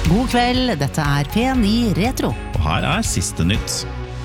God kveld, dette P9 Retro. Og her siste nytt.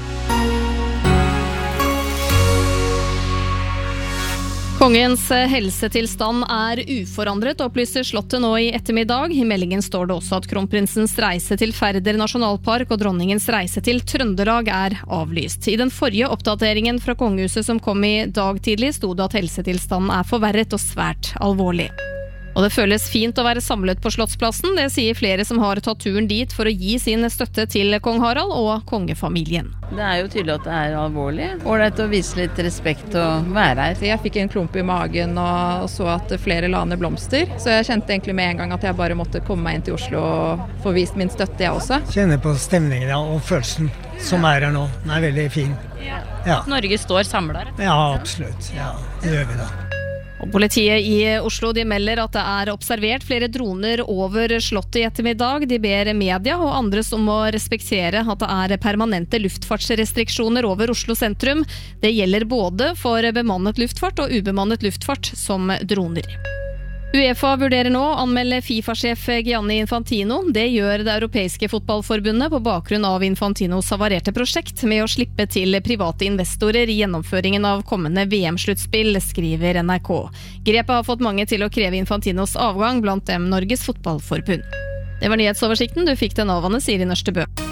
Kongens helsetilstand uforandret, opplyser Slottet nå i ettermiddag. I meldingen står det også at kronprinsens reise til Færder nasjonalpark og dronningens reise til Trøndelag avlyst. I den forrige oppdateringen fra kongehuset som kom i dag tidlig, stod det at helsetilstanden forverret og svært alvorlig. Og det føles fint å være samlet på Slottsplassen, det sier flere som har tatt turen dit for å gi sin støtte til kong Harald og kongefamilien. Det jo tydelig at det alvorlig. Ålreit å vise litt respekt og være her. Jeg fikk en klump i magen og så at flere la ned blomster, så jeg kjente egentlig med en gang at jeg bare måtte komme meg inn til Oslo og få vist min støtte, jeg også. Kjenner på stemningen og følelsen som her nå. Den veldig fin. Ja. Norge står samlet. Ja, absolutt. Ja, det gjør vi da. Og politiet i Oslo melder at det observert flere droner over Slottet i ettermiddag. De ber media og andre som må respektere at det permanente luftfartsrestriksjoner over Oslo sentrum. Det gjelder både for bemannet luftfart og ubemannet luftfart som droner. UEFA vurderer nå å anmelde FIFA-sjef Gianni Infantino. Det gjør det europeiske fotballforbundet på bakgrunn av Infantinos havarerte prosjekt med å slippe til private investorer i gjennomføringen av kommende VM-sluttspill, skriver NRK. Grepet har fått mange til å kreve Infantinos avgang, blant dem Norges fotballforbund. Det var nyhetsoversikten, du fikk den av Anne Siri Nørstebø.